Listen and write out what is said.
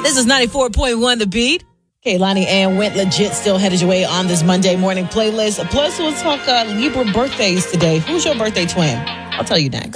This is 94.1 The Beat. Kaylani and Went Legit still headed your way on this Monday morning playlist. Plus, we'll talk Libra birthdays today. Who's your birthday twin? I'll tell you next.